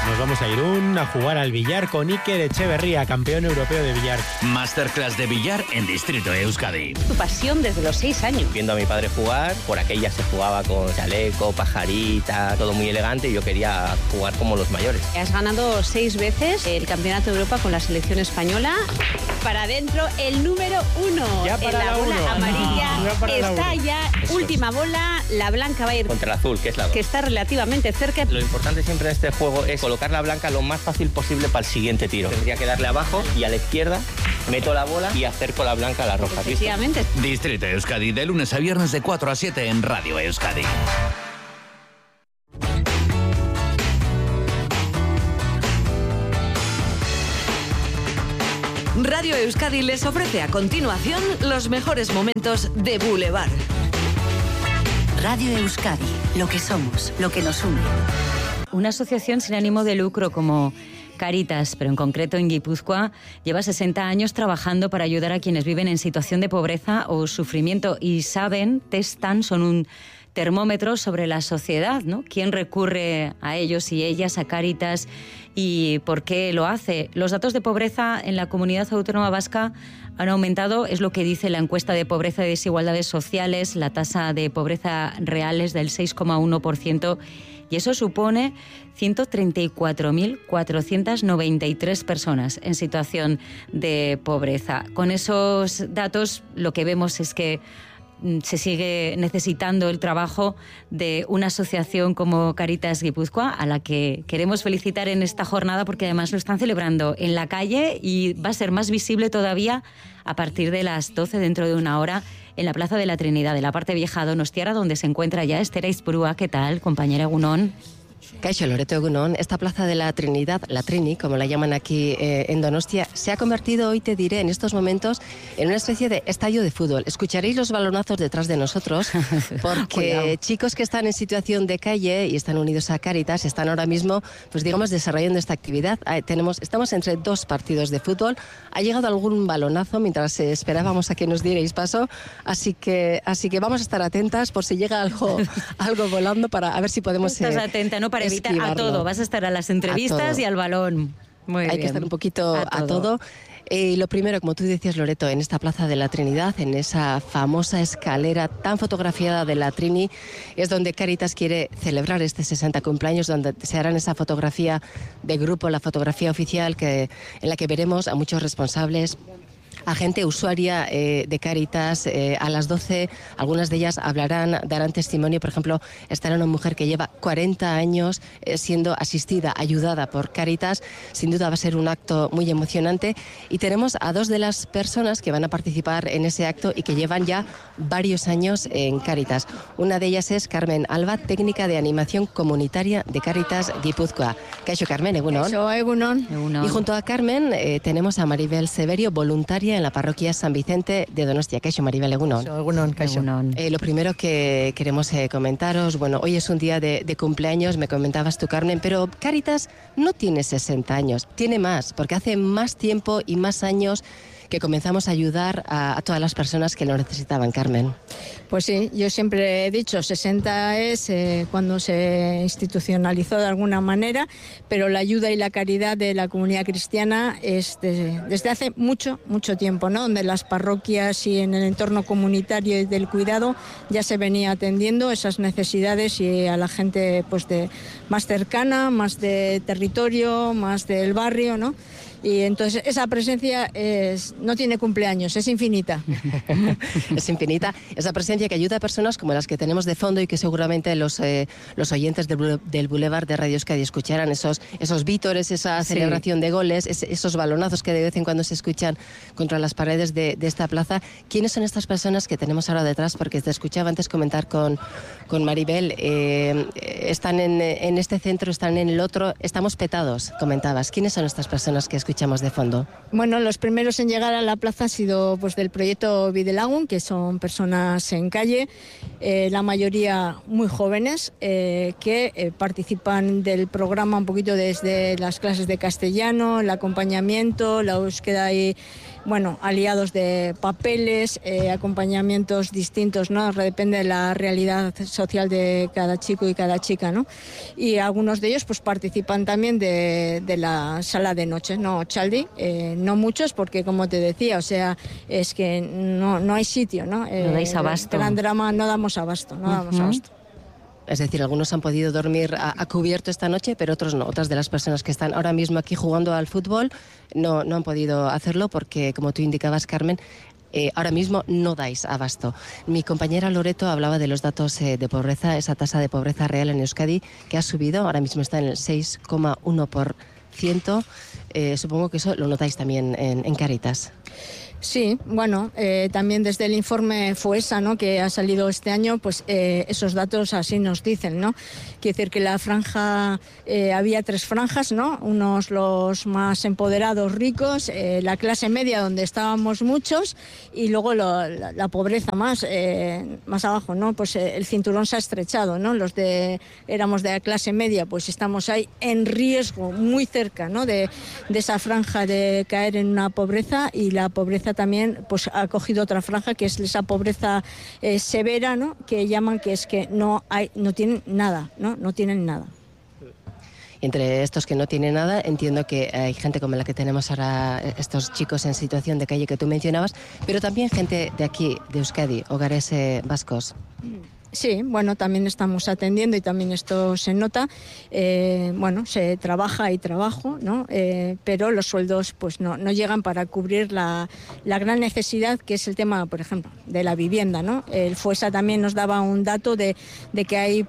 Nos vamos a Irún a jugar al billar con Iker Echeverría, campeón europeo de billar. Masterclass de billar en Distrito Euskadi. Tu pasión desde los 6 años. Viendo a mi padre jugar, por aquella se jugaba con chaleco, pajarita, todo muy elegante, y yo quería jugar como los mayores. Has ganado 6 veces el Campeonato de Europa con la selección española. Para adentro, el número 1. Ya para en la bola uno. amarilla está ya. Eso Última bola, la blanca va a ir Contra el azul, que es la 2. que está relativamente cerca. Lo importante siempre en este juego es colocar la blanca lo más fácil posible para el siguiente tiro. Tendría que darle abajo y a la izquierda meto la bola y acerco la blanca a la roja. Efectivamente. Distrito Euskadi, de lunes a viernes de 4 a 7 en Radio Euskadi. Radio Euskadi les ofrece a continuación los mejores momentos de Boulevard. Radio Euskadi, lo que somos, lo que nos une. Una asociación sin ánimo de lucro como Cáritas, pero en concreto en Guipúzcoa, lleva 60 años trabajando para ayudar a quienes viven en situación de pobreza o sufrimiento y testan, son un termómetro sobre la sociedad, ¿no? ¿Quién recurre a ellos y ellas, a Cáritas, y por qué lo hace? Los datos de pobreza en la comunidad autónoma vasca han aumentado, es lo que dice la encuesta de pobreza y desigualdades sociales. La tasa de pobreza real es del 6,1%, y eso supone 134.493 personas en situación de pobreza. Con esos datos lo que vemos es que se sigue necesitando el trabajo de una asociación como Cáritas Guipúzcoa, a la que queremos felicitar en esta jornada, porque además lo están celebrando en la calle y va a ser más visible todavía a partir de las 12, dentro de una hora, en la Plaza de la Trinidad, de la parte vieja donostiarra, donde se encuentra ya Esther Aizpurua. ¿Qué tal, compañera Egunon? Kaixo, Loreto Egunon. Esta Plaza de la Trinidad, la Trini, como la llaman aquí en Donostia, se ha convertido, hoy te diré, en estos momentos, en una especie de estadio de fútbol. Escucharéis los balonazos detrás de nosotros, porque chicos que están en situación de calle y están unidos a Cáritas están ahora mismo, pues digamos, desarrollando esta actividad. Estamos entre 2 partidos de fútbol. Ha llegado algún balonazo mientras esperábamos a que nos dierais paso, así que vamos a estar atentas por si llega algo volando, para a ver si podemos... Estás atenta, ¿no? Para evitar a todo. Vas a estar a las entrevistas y al balón. Muy bien. Hay que estar un poquito a todo. Lo primero, como tú decías, Loreto, en esta Plaza de la Trinidad, en esa famosa escalera tan fotografiada de la Trini, es donde Cáritas quiere celebrar este 60 cumpleaños, donde se harán esa fotografía de grupo, la fotografía oficial, en la que veremos a muchos responsables, a gente usuaria de Cáritas. A las 12, algunas de ellas darán testimonio. Por ejemplo, estará una mujer que lleva 40 años siendo asistida, ayudada por Cáritas. Sin duda va a ser un acto muy emocionante. Y tenemos a 2 de las personas que van a participar en ese acto y que llevan ya varios años en Cáritas. Una de ellas es Carmen Alba, técnica de animación comunitaria de Cáritas Guipúzcoa. Kaixo, Carmen, Egunon. Kaixo, Egunon. Y junto a Carmen tenemos a Maribel Severio, voluntaria en la parroquia San Vicente de Donostia. Kaixo, Maribel, Egunon. Egunon, Kaixo. Lo primero que queremos comentaros, bueno, hoy es un día de cumpleaños, me comentabas tú, Carmen, pero Cáritas no tiene 60 años, tiene más, porque hace más tiempo y más años que comenzamos a ayudar a todas las personas que lo necesitaban, Carmen. Pues sí, yo siempre he dicho, 60 es cuando se institucionalizó de alguna manera, pero la ayuda y la caridad de la comunidad cristiana es desde hace mucho, mucho tiempo, ¿no? Donde las parroquias y en el entorno comunitario y del cuidado ya se venía atendiendo esas necesidades, y a la gente pues más cercana, más de territorio, más del barrio, ¿no? Y entonces esa presencia no tiene cumpleaños, es infinita. Es infinita. Esa presencia que ayuda a personas como las que tenemos de fondo, y que seguramente los oyentes del Boulevard de Radio Euskadi escucharán, esos vítores, esa celebración de goles, esos balonazos que de vez en cuando se escuchan contra las paredes de esta plaza. ¿Quiénes son estas personas que tenemos ahora detrás? Porque te escuchaba antes comentar con Maribel, están en este centro, están en el otro, estamos petados, comentabas. ¿Quiénes son estas personas que escuchamos de fondo? Bueno, los primeros en llegar a la plaza han sido pues del proyecto Bidelagun, que son personas en calle, la mayoría muy jóvenes, que participan del programa un poquito desde las clases de castellano, el acompañamiento, la búsqueda y bueno, aliados de papeles, acompañamientos distintos, ¿no? Depende de la realidad social de cada chico y cada chica, ¿no? Y algunos de ellos pues participan también de la sala de noche, ¿no? Txaldi, no muchos porque, como te decía, o sea, es que no hay sitio, ¿no? No dais abasto. Gran drama, no damos abasto, Es decir, algunos han podido dormir a cubierto esta noche, pero otros no. Otras de las personas que están ahora mismo aquí jugando al fútbol no han podido hacerlo porque, como tú indicabas, Carmen, ahora mismo no dais abasto. Mi compañera Loreto hablaba de los datos de pobreza, esa tasa de pobreza real en Euskadi que ha subido, ahora mismo está en el 6,1%. Supongo que eso lo notáis también en Cáritas. Sí, bueno, también desde el informe FOESA, ¿no?, que ha salido este año, pues esos datos así nos dicen, ¿no? Quiere decir que la franja, había 3 franjas, ¿no? Unos los más empoderados, ricos, la clase media donde estábamos muchos y luego la pobreza más abajo, ¿no? Pues el cinturón se ha estrechado, ¿no? Éramos de la clase media, pues estamos ahí en riesgo, muy cerca, ¿no?, de esa franja de caer en una pobreza, y la pobreza también pues ha cogido otra franja que es esa pobreza severa, ¿no?, que llaman, que es que no tienen nada, no tienen nada. Entre estos que no tienen nada, entiendo que hay gente como la que tenemos ahora, estos chicos en situación de calle que tú mencionabas, pero también gente de aquí, de Euskadi, hogares vascos. Sí, bueno, también estamos atendiendo y también esto se nota. Bueno, se trabaja y trabajo, ¿no? Pero los sueldos pues no llegan para cubrir la gran necesidad que es el tema, por ejemplo, de la vivienda, ¿no? El FOESA también nos daba un dato de que hay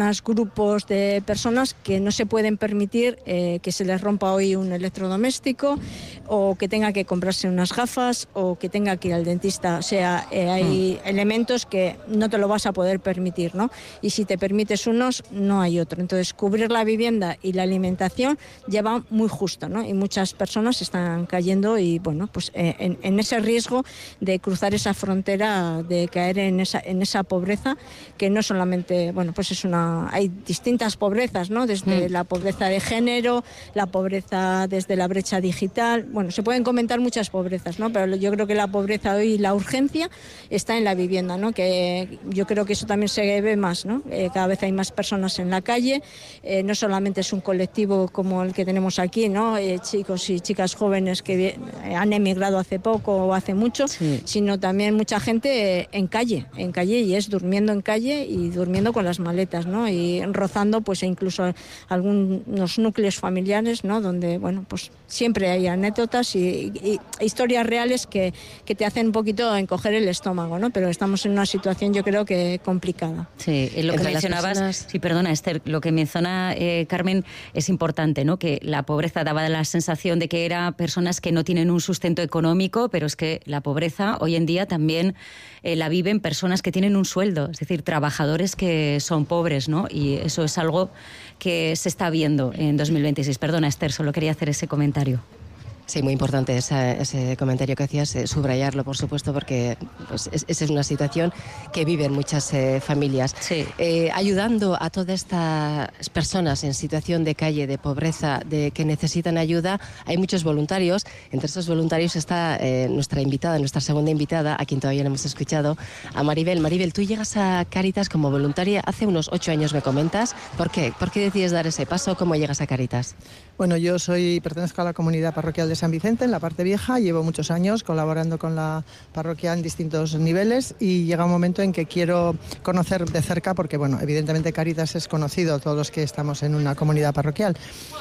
grupos de personas que no se pueden permitir que se les rompa hoy un electrodoméstico, o que tenga que comprarse unas gafas, o que tenga que ir al dentista. O sea, hay elementos que no te lo vas a poder permitir, ¿no? Y si te permites unos, no hay otro. Entonces, cubrir la vivienda y la alimentación lleva muy justo, ¿no? Y muchas personas están cayendo y, bueno, pues en ese riesgo de cruzar esa frontera, de caer en esa pobreza, que no solamente, bueno, pues hay distintas pobrezas, ¿no? Desde la pobreza de género, la pobreza desde la brecha digital. Bueno, se pueden comentar muchas pobrezas, ¿no? Pero yo creo que la pobreza hoy, la urgencia, está en la vivienda, ¿no? Que yo creo que eso también se ve más, ¿no? Cada vez hay más personas en la calle, no solamente es un colectivo como el que tenemos aquí, ¿no? Chicos y chicas jóvenes que han emigrado hace poco o hace mucho, sí, sino también mucha gente en calle, y es durmiendo en calle y durmiendo con las maletas, ¿no? Y rozando pues incluso algunos núcleos familiares, ¿no? Donde, bueno, pues siempre hay anécdotas y historias reales que te hacen un poquito encoger el estómago, ¿no? Pero estamos en una situación, yo creo que complicada. Sí, lo que mencionabas, sí, perdona, Esther, lo que menciona Carmen es importante, ¿no? Que la pobreza daba la sensación de que eran personas que no tienen un sustento económico, pero es que la pobreza hoy en día también la viven personas que tienen un sueldo, es decir, trabajadores que son pobres, ¿no? Y eso es algo que se está viendo en 2026. Perdona, Esther, solo quería hacer ese comentario. Sí, muy importante ese comentario que hacías, subrayarlo, por supuesto, porque pues, esa es una situación que viven muchas familias. Sí. Ayudando a todas estas personas en situación de calle, de pobreza, que necesitan ayuda, hay muchos voluntarios. Entre estos voluntarios está nuestra segunda invitada, a quien todavía no hemos escuchado, a Maribel. Maribel, tú llegas a Cáritas como voluntaria hace unos 8 años, me comentas. ¿Por qué? ¿Por qué decides dar ese paso? ¿Cómo llegas a Cáritas? Bueno, yo pertenezco a la comunidad parroquial de San Vicente, en la parte vieja. Llevo muchos años colaborando con la parroquia en distintos niveles y llega un momento en que quiero conocer de cerca, porque, bueno, evidentemente Cáritas es conocido, todos los que estamos en una comunidad parroquial,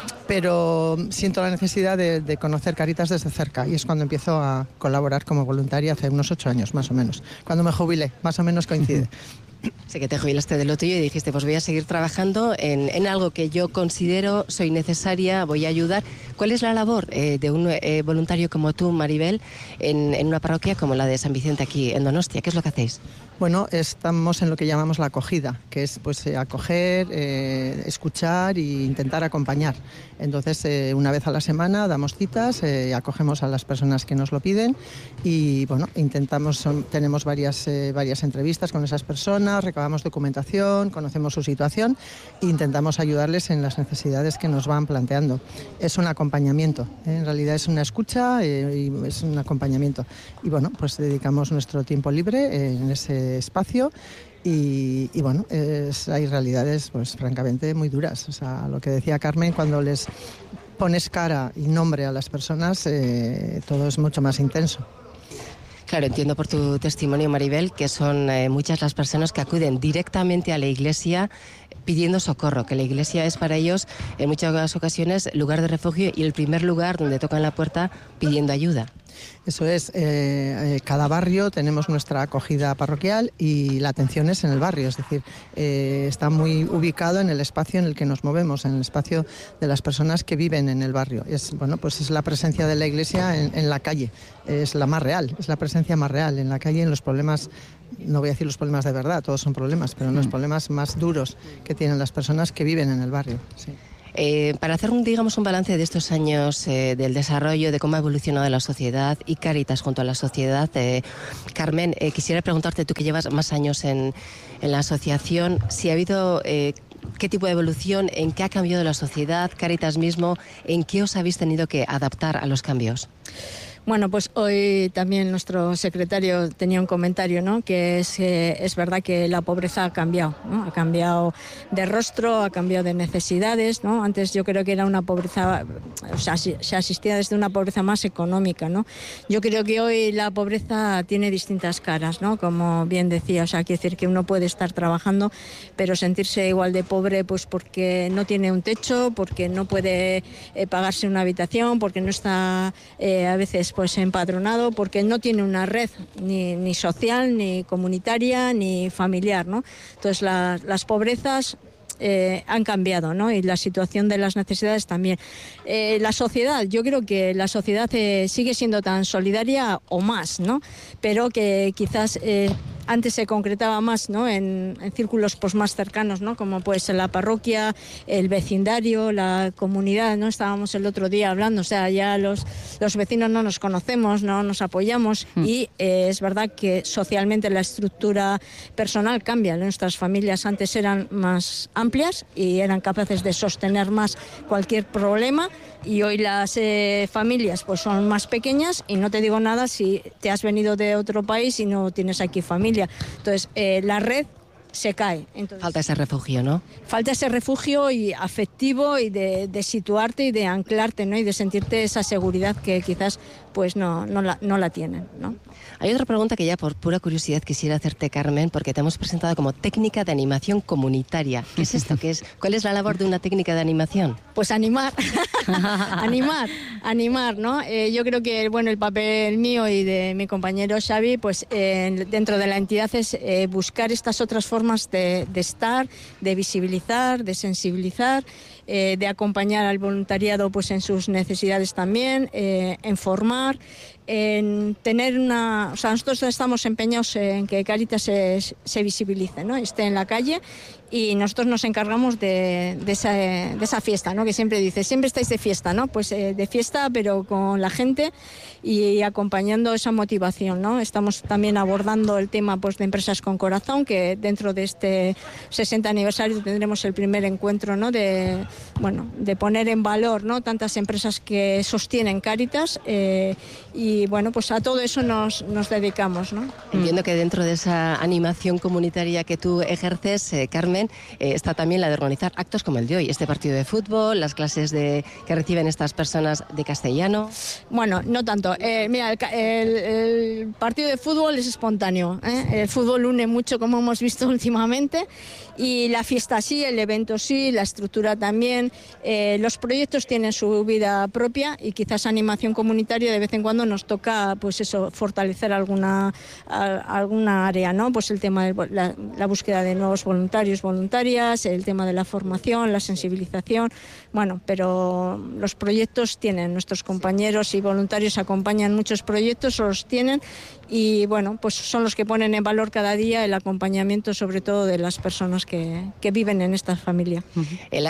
pero siento la necesidad de conocer Cáritas desde cerca, y es cuando empiezo a colaborar como voluntaria hace unos 8 años, más o menos. Cuando me jubilé, más o menos coincide. Sé que te jubilaste de lo tuyo y dijiste, pues voy a seguir trabajando en algo que yo considero soy necesaria, voy a ayudar. ¿Cuál es la labor de un voluntario como tú, Maribel, en una parroquia como la de San Vicente aquí en Donostia? ¿Qué es lo que hacéis? Bueno, estamos en lo que llamamos la acogida, que es pues acoger, escuchar e intentar acompañar. Entonces, una vez a la semana damos citas, acogemos a las personas que nos lo piden y, bueno, tenemos varias entrevistas con esas personas, personas, recabamos documentación, conocemos su situación e intentamos ayudarles en las necesidades que nos van planteando. Es un acompañamiento, en realidad es una escucha y es un acompañamiento. Y bueno, pues dedicamos nuestro tiempo libre en ese espacio. Y bueno, hay realidades pues francamente muy duras. O sea, lo que decía Carmen, cuando les pones cara y nombre a las personas, todo es mucho más intenso. Claro, entiendo por tu testimonio, Maribel, que son muchas las personas que acuden directamente a la iglesia pidiendo socorro, que la iglesia es para ellos en muchas ocasiones lugar de refugio y el primer lugar donde tocan la puerta pidiendo ayuda. Eso es, cada barrio tenemos nuestra acogida parroquial y la atención es en el barrio, es decir, está muy ubicado en el espacio en el que nos movemos, en el espacio de las personas que viven en el barrio. Pues es la presencia de la iglesia en la calle, es la más real, es la presencia más real en la calle, en los problemas. No voy a decir los problemas de verdad, todos son problemas, pero en los problemas más duros que tienen las personas que viven en el barrio. Sí. Para hacer un balance de estos años del desarrollo, de cómo ha evolucionado la sociedad y Cáritas junto a la sociedad, Carmen, quisiera preguntarte, tú que llevas más años en la asociación, si ha habido qué tipo de evolución, en qué ha cambiado la sociedad, Cáritas mismo, en qué os habéis tenido que adaptar a los cambios. Bueno, pues hoy también nuestro secretario tenía un comentario, ¿no? Que es verdad que la pobreza ha cambiado, ¿no? Ha cambiado de rostro, ha cambiado de necesidades, ¿no? Antes yo creo que era una pobreza, o sea, se asistía desde una pobreza más económica, ¿no? Yo creo que hoy la pobreza tiene distintas caras, ¿no? Como bien decía, o sea, quiere decir que uno puede estar trabajando, pero sentirse igual de pobre, pues porque no tiene un techo, porque no puede pagarse una habitación, porque no está a veces pues empadronado, porque no tiene una red ni social, ni comunitaria, ni familiar, ¿no? Entonces las pobrezas han cambiado, ¿no? Y la situación de las necesidades también. La sociedad, yo creo que la sociedad sigue siendo tan solidaria o más, ¿no? Pero que quizás antes se concretaba más, ¿no? En círculos pues más cercanos, ¿no? Como puede ser la parroquia, el vecindario, la comunidad, ¿no? Estábamos el otro día hablando, o sea, ya los vecinos no nos conocemos, no nos apoyamos y es verdad que socialmente la estructura personal cambia. Nuestras familias antes eran más amplias y eran capaces de sostener más cualquier problema y hoy las familias pues son más pequeñas y no te digo nada si te has venido de otro país y no tienes aquí familia. Entonces, la red se cae. Entonces, falta ese refugio, ¿no? Falta ese refugio y afectivo y de situarte y de anclarte, ¿no? Y de sentirte esa seguridad que quizás pues no la tienen, ¿no? Hay otra pregunta que ya por pura curiosidad quisiera hacerte, Carmen, porque te hemos presentado como técnica de animación comunitaria. ¿Qué es esto? ¿Cuál es la labor de una técnica de animación? Pues animar, animar, ¿no? Yo creo que bueno, el papel mío y de mi compañero Xavi, pues dentro de la entidad es buscar estas otras formas de estar, de visibilizar, de sensibilizar, de acompañar al voluntariado pues en sus necesidades también, en formar, en tener una... O sea, nosotros estamos empeñados en que Cáritas se visibilice, ¿no? Esté en la calle y nosotros nos encargamos de esa fiesta, ¿no? Que siempre estáis de fiesta, ¿no? Pues de fiesta, pero con la gente y acompañando esa motivación, ¿no? Estamos también abordando el tema pues de Empresas con Corazón, que dentro de este 60 aniversario tendremos el primer encuentro, ¿no? De poner en valor, ¿no? Tantas empresas que sostienen Cáritas y bueno, pues a todo eso nos dedicamos, ¿no? Entiendo que dentro de esa animación comunitaria que tú ejerces, Carmen, está también la de organizar actos como el de hoy, este partido de fútbol, las clases que reciben estas personas de castellano. Bueno, no tanto. Mira, el partido de fútbol es espontáneo, ¿eh? El fútbol une mucho, como hemos visto últimamente, y la fiesta sí, el evento sí, la estructura también. Los proyectos tienen su vida propia y quizás animación comunitaria de vez en cuando nos toca, pues eso, fortalecer alguna área, ¿no? Pues el tema de la búsqueda de nuevos voluntarias, el tema de la formación, la sensibilización, bueno, pero los proyectos tienen, nuestros compañeros y voluntarios acompañan muchos proyectos, los tienen y bueno, pues son los que ponen en valor cada día el acompañamiento sobre todo de las personas que viven en esta familia. El acto para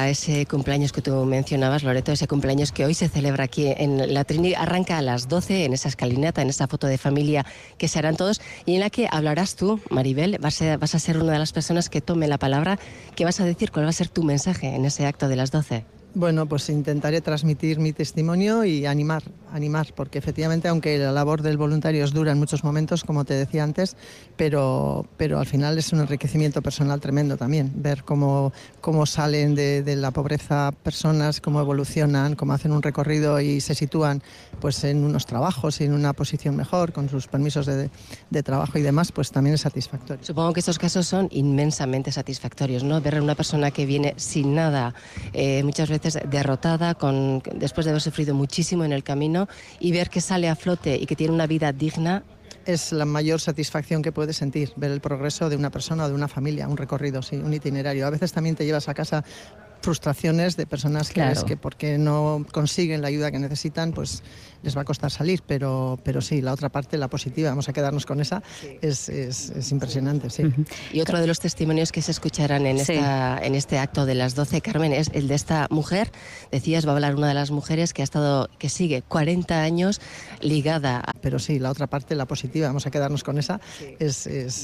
a ese cumpleaños que tú mencionabas, Loreto, ese cumpleaños que hoy se celebra aquí en la Trini. Arranca a las 12 en esa escalinata, en esa foto de familia que se harán todos y en la que hablarás tú, Maribel. Vas a ser una de las personas que tome la palabra. ¿Qué vas a decir? ¿Cuál va a ser tu mensaje en ese acto de las 12? Bueno, pues intentaré transmitir mi testimonio y animar, porque efectivamente, aunque la labor del voluntario es dura en muchos momentos, como te decía antes, pero al final es un enriquecimiento personal tremendo también, ver cómo salen de la pobreza personas, cómo evolucionan, cómo hacen un recorrido y se sitúan pues en unos trabajos y en una posición mejor, con sus permisos de trabajo y demás, pues también es satisfactorio. Supongo que estos casos son inmensamente satisfactorios, ¿no? Ver a una persona que viene sin nada, muchas veces derrotada, después de haber sufrido muchísimo en el camino, y ver que sale a flote y que tiene una vida digna. Es la mayor satisfacción que puedes sentir, ver el progreso de una persona o de una familia, un recorrido, sí, un itinerario. A veces también te llevas a casa frustraciones de personas que ves que porque no consiguen la ayuda que necesitan, pues les va a costar salir, pero sí, la otra parte, la positiva, vamos a quedarnos con esa, es impresionante, sí. Y otro de los testimonios que se escucharán en este acto de las 12, Carmen, es el de esta mujer. Decías, va a hablar una de las mujeres que sigue 40 años ligada. Pero sí, la otra parte, la positiva, vamos a quedarnos con esa, es